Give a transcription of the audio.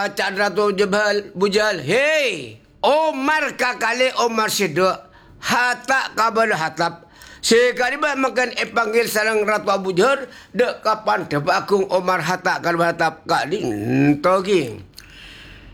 Cak Ratu Bujal. Hei, Omar kakale Omar Sidok. Hatak kabar hatap. Sekali makan panggil sarang Ratu Abu Jahar. Dek kapan dapat akung Omar hatak kabar hatap. Kak di togi.